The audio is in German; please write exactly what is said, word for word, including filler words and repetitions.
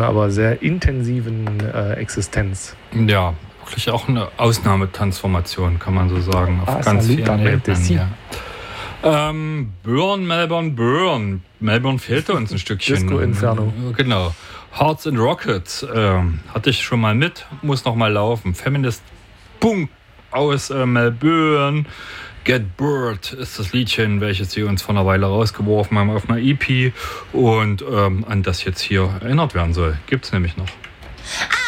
aber sehr intensiven äh, Existenz. Ja, wirklich auch eine Ausnahmetransformation, kann man so sagen, auf ah, ganz vielen Ebenen. Ja. Ähm, Burn, Melbourne, Burn. Melbourne fehlte uns ein Stückchen. Disco Inferno. Genau. Hearts and Rockets ähm, hatte ich schon mal mit, muss noch mal laufen. Feminist Punk aus äh, Melbourne. Get Bird ist das Liedchen, welches sie uns vor einer Weile rausgeworfen haben auf einer E P und ähm, an das jetzt hier erinnert werden soll. Gibt's nämlich noch.